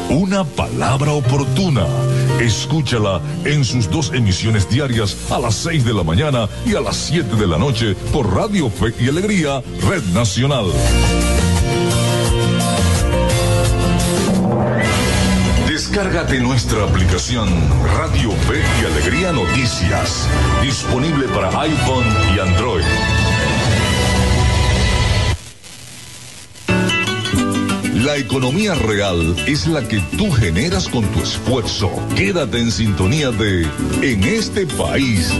Una palabra oportuna. Escúchala en sus 2 emisiones diarias a las 6 de la mañana y a las 7 de la noche por Radio Fe y Alegría, Red Nacional. Descárgate nuestra aplicación Radio Fe y Alegría Noticias, disponible para iPhone y Android. La economía real es la que tú generas con tu esfuerzo. Quédate en sintonía de En este País.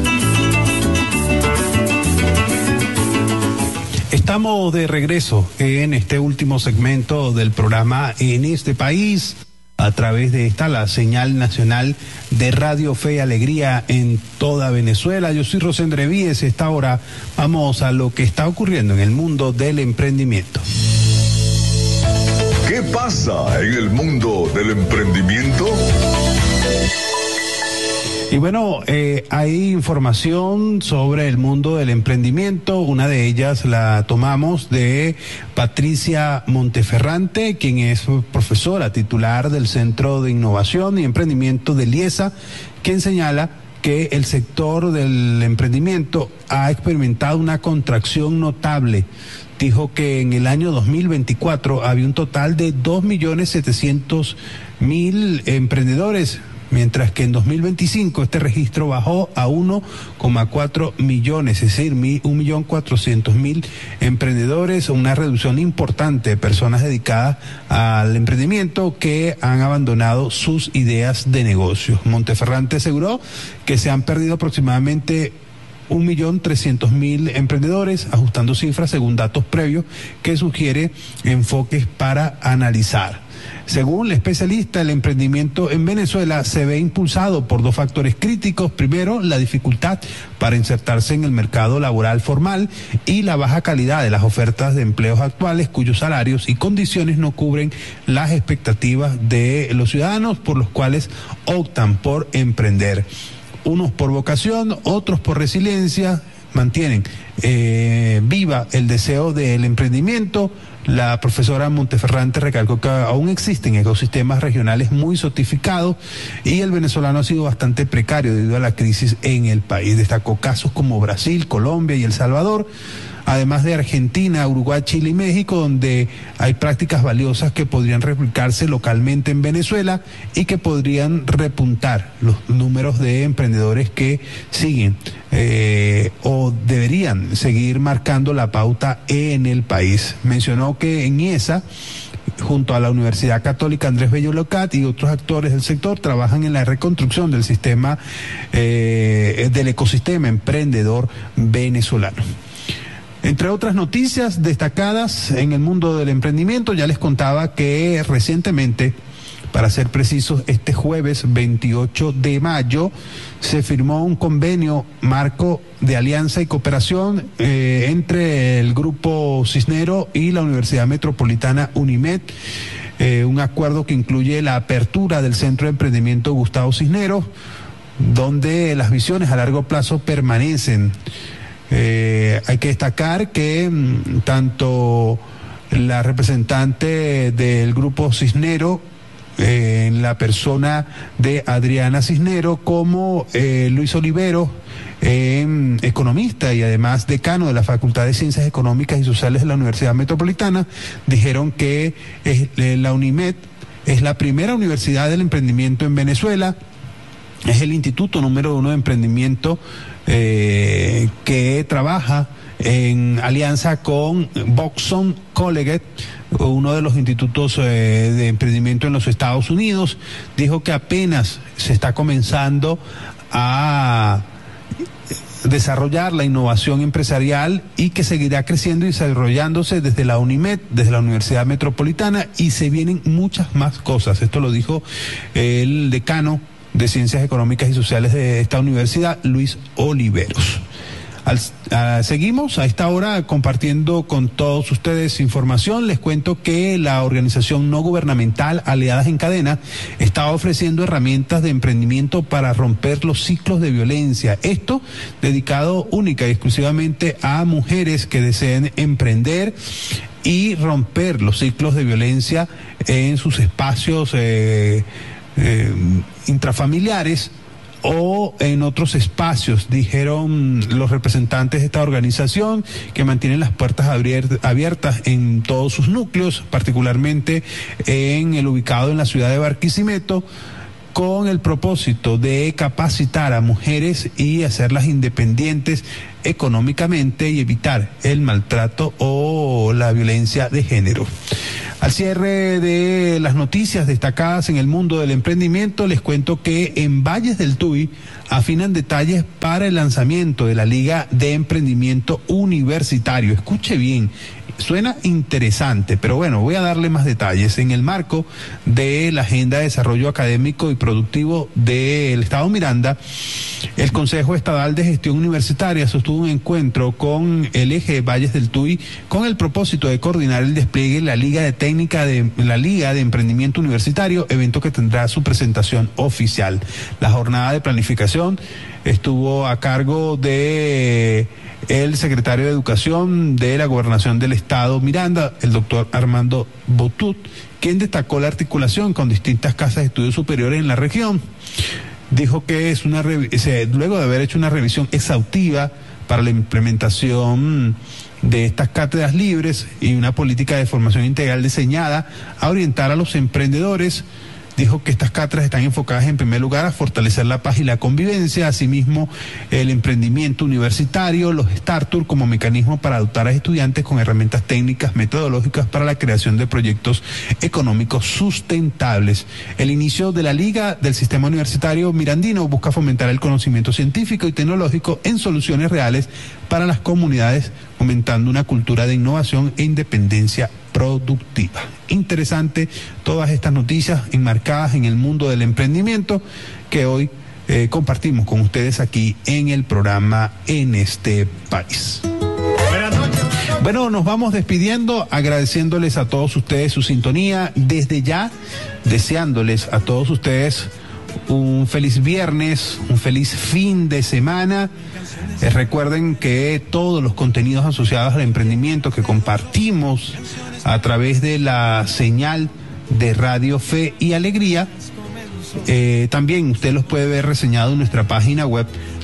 Estamos de regreso en este último segmento del programa En este País, a través de la señal nacional de Radio Fe y Alegría en toda Venezuela. Yo soy Rosendre Víez. Esta hora vamos a lo que está ocurriendo en el mundo del emprendimiento. ¿Qué pasa en el mundo del emprendimiento? Y bueno, hay información sobre el mundo del emprendimiento. Una de ellas la tomamos de Patricia Monteferrante, quien es profesora titular del Centro de Innovación y Emprendimiento de IESA, quien señala que el sector del emprendimiento ha experimentado una contracción notable. Dijo que en el año 2024 había un total de 2.700.000 emprendedores, mientras que en 2025 este registro bajó a 1,4 millones, es decir, 1.400.000 emprendedores, una reducción importante de personas dedicadas al emprendimiento que han abandonado sus ideas de negocio. Monteferrante aseguró que se han perdido aproximadamente 1.300.000 emprendedores, ajustando cifras según datos previos que sugiere enfoques para analizar. Según la especialista, el emprendimiento en Venezuela se ve impulsado por 2 factores críticos. Primero, la dificultad para insertarse en el mercado laboral formal y la baja calidad de las ofertas de empleos actuales, cuyos salarios y condiciones no cubren las expectativas de los ciudadanos, por los cuales optan por emprender. Unos por vocación, otros por resiliencia, mantienen viva el deseo del emprendimiento. La profesora Monteferrante recalcó que aún existen ecosistemas regionales muy sofisticados y el venezolano ha sido bastante precario debido a la crisis en el país. Destacó casos como Brasil, Colombia y El Salvador, además de Argentina, Uruguay, Chile y México, donde hay prácticas valiosas que podrían replicarse localmente en Venezuela y que podrían repuntar los números de emprendedores que siguen o deberían seguir marcando la pauta en el país. Mencionó que en IESA, junto a la Universidad Católica Andrés Bello Locat y otros actores del sector, trabajan en la reconstrucción del sistema, del ecosistema emprendedor venezolano. Entre otras noticias destacadas en el mundo del emprendimiento, ya les contaba que recientemente, para ser precisos, este jueves 28 de mayo, se firmó un convenio marco de alianza y cooperación entre el Grupo Cisnero y la Universidad Metropolitana UNIMED, un acuerdo que incluye la apertura del Centro de Emprendimiento Gustavo Cisneros, donde las visiones a largo plazo permanecen. Hay que destacar que tanto la representante del Grupo Cisnero, en la persona de Adriana Cisnero, como Luis Olivero, economista y además decano de la Facultad de Ciencias Económicas y Sociales de la Universidad Metropolitana, dijeron que la UNIMED es la primera universidad del emprendimiento en Venezuela, es el instituto número 1 de emprendimiento que trabaja en alianza con Boston College, uno de los institutos de emprendimiento en los Estados Unidos. Dijo que apenas se está comenzando a desarrollar la innovación empresarial y que seguirá creciendo y desarrollándose desde la UNIMED, desde la Universidad Metropolitana, y se vienen muchas más cosas. Esto lo dijo el decano de Ciencias Económicas y Sociales de esta universidad, Luis Oliveros. Seguimos a esta hora compartiendo con todos ustedes información. Les cuento que la organización no gubernamental Aliadas en Cadena está ofreciendo herramientas de emprendimiento para romper los ciclos de violencia. Esto dedicado única y exclusivamente a mujeres que deseen emprender y romper los ciclos de violencia en sus espacios intrafamiliares o en otros espacios, dijeron los representantes de esta organización, que mantienen las puertas abiertas en todos sus núcleos, particularmente en el ubicado en la ciudad de Barquisimeto, con el propósito de capacitar a mujeres y hacerlas independientes económicamente y evitar el maltrato o la violencia de género. Al cierre de las noticias destacadas en el mundo del emprendimiento, les cuento que en Valles del Tuy afinan detalles para el lanzamiento de la Liga de Emprendimiento Universitario. Escuche bien, suena interesante, pero bueno, voy a darle más detalles. En el marco de la Agenda de Desarrollo Académico y Productivo del Estado Miranda, el Consejo Estatal de Gestión Universitaria sostuvo un encuentro con el eje Valles del Tuy con el propósito de coordinar el despliegue de la Liga de Emprendimiento Universitario, evento que tendrá su presentación oficial. La jornada de planificación estuvo a cargo de el secretario de Educación de la Gobernación del Estado Miranda, el doctor Armando Botut, quien destacó la articulación con distintas casas de estudios superiores en la región. Dijo que es luego de haber hecho una revisión exhaustiva para la implementación de estas cátedras libres y una política de formación integral diseñada a orientar a los emprendedores. Dijo que estas cátedras están enfocadas en primer lugar a fortalecer la paz y la convivencia, asimismo el emprendimiento universitario, los Start-Tours como mecanismo para dotar a estudiantes con herramientas técnicas, metodológicas para la creación de proyectos económicos sustentables. El inicio de la Liga del Sistema Universitario Mirandino busca fomentar el conocimiento científico y tecnológico en soluciones reales para las comunidades, fomentando una cultura de innovación e independencia productiva. Interesante todas estas noticias enmarcadas en el mundo del emprendimiento que hoy compartimos con ustedes aquí en el programa En este País. Bueno, nos vamos despidiendo, agradeciéndoles a todos ustedes su sintonía, desde ya deseándoles a todos ustedes un feliz viernes, un feliz fin de semana. Recuerden que todos los contenidos asociados al emprendimiento que compartimos a través de la señal de Radio Fe y Alegría, también usted los puede ver reseñados en nuestra página web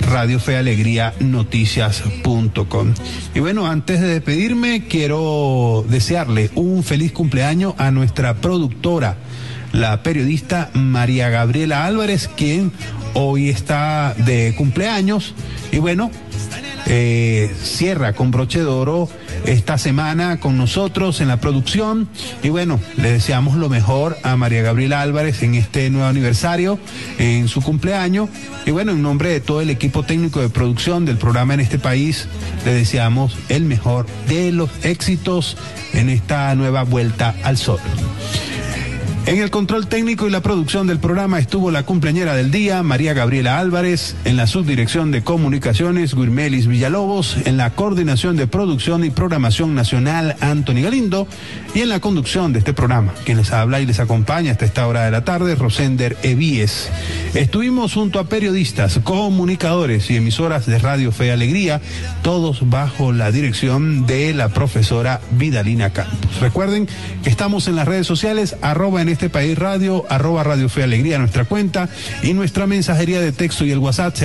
radiofealegrianoticias.com. Y bueno, antes de despedirme, quiero desearle un feliz cumpleaños a nuestra productora, la periodista María Gabriela Álvarez, quien hoy está de cumpleaños. Y bueno, cierra con broche de oro esta semana con nosotros en la producción. Y bueno, le deseamos lo mejor a María Gabriela Álvarez en este nuevo aniversario, en su cumpleaños. Y bueno, en nombre de todo el equipo técnico de producción del programa En este País, le deseamos el mejor de los éxitos en esta nueva vuelta al sol. En el control técnico y la producción del programa estuvo la cumpleañera del día, María Gabriela Álvarez. En la subdirección de comunicaciones, Guirmelis Villalobos. En la coordinación de producción y programación nacional, Anthony Galindo. Y en la conducción de este programa, quien les habla y les acompaña hasta esta hora de la tarde, Rosender Evíes. Estuvimos junto a periodistas, comunicadores y emisoras de Radio Fe y Alegría, todos bajo la dirección de la profesora Vidalina Campos. Recuerden que estamos en las redes sociales, @En este País Radio, @Radio Fe y Alegría, nuestra cuenta, y nuestra mensajería de texto y el WhatsApp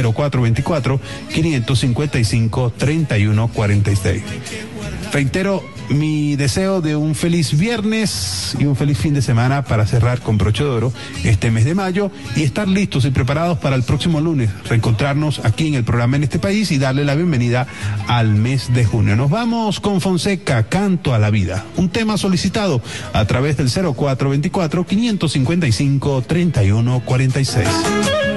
0424-555-3146. Reitero mi deseo de un feliz viernes y un feliz fin de semana para cerrar con broche de oro este mes de mayo y estar listos y preparados para el próximo lunes reencontrarnos aquí en el programa En este País y darle la bienvenida al mes de junio. Nos vamos con Fonseca, Canto a la Vida, un tema solicitado a través del 0424-555-3146.